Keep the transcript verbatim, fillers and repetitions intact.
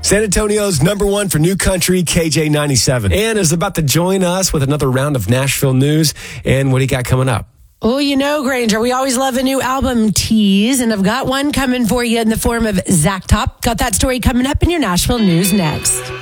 San Antonio's number one for new country, K J ninety-seven. And is about to join us with another round of Nashville news. And what do you got coming up? Oh, you know, Granger, we always love a new album tease, and I've got one coming for you in the form of Zach Top. Got that story coming up in your Nashville news next.